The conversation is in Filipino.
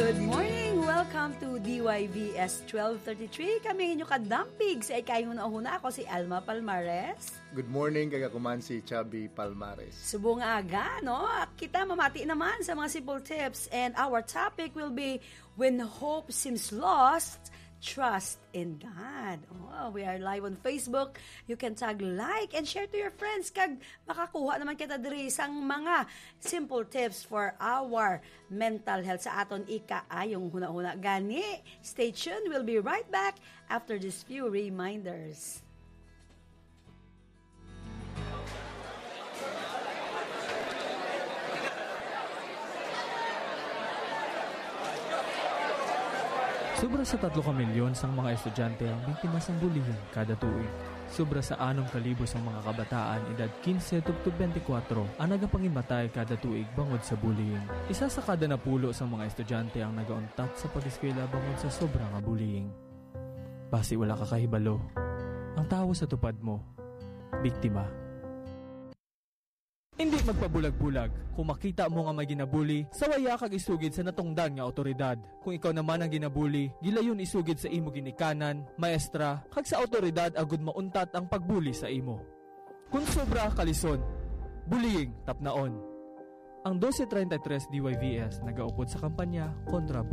Good morning! Welcome to DYVS 1233. Kami inyong kadampig sa ikayuna-una. Ako si Alma Palmares. Good morning, kagakuman si Chubby Palmares. Subong aga, no? At kita mamati naman sa mga simple tips. And our topic will be, when hope seems lost, trust in God. Oh, we are live on Facebook. You can tag, like, and share to your friends. Kag makakuha naman kita diri sang mga simple tips for our mental health sa aton ika-ayong huna-huna. Gani, stay tuned. We'll be right back after these few reminders. Sobra sa 3 kamilyon sang mga estudyante ang biktima sang bullying kada tuig. Sobra sa 6,000 sang mga kabataan edad 15 to 24 ang nagapangimatay kada tuig bangod sa bullying. Isa sa kada 10 sang mga estudyante ang nagauntat sa pag-eskwela bangod sa sobra nga bullying. Basi wala ka kahibalo. Ang tawo sa tupad mo, biktima. Hindi magpabulag-bulag. Kung makita mo nga may ginabuli, sawaya kag isugid sa natungdan nga otoridad. Kung ikaw naman ang ginabuli, gilayon isugid sa imo ginikanan, maestra, kag sa otoridad agud mauntat ang pagbuli sa imo. Kung sobra kalison, bullying tapnaon. Ang 1233 DYVS nagaupod sa kampanya kontra bullying.